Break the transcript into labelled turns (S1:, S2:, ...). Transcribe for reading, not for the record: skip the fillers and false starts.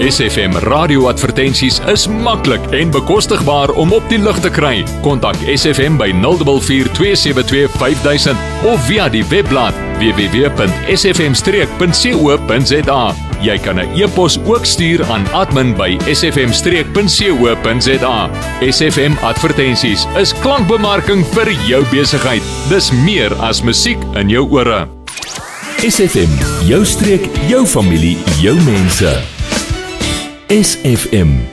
S1: SFM radioadvertensies is maklik en bekostigbaar om op die lug te kry. Kontak SFM by 044 272 5000 of via die webblad www.sfm-streek.co.za. Jy kan 'n e-pos ook stuur aan admin by sfm-streek.co.za. SFM advertensies is klankbemarking vir jou besigheid. Dis meer as musiek in jou ore.
S2: SFM, jou streek, jou familie, jou mense. SFM